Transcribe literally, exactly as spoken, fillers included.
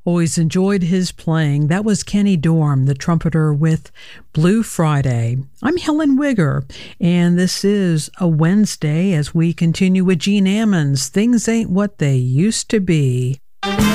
Always enjoyed his playing. That was Kenny Dorham, the trumpeter, with Blue Friday. I'm Helen Wigger, and this is a Wednesday as we continue with Gene Ammons. Things Ain't What They Used to Be.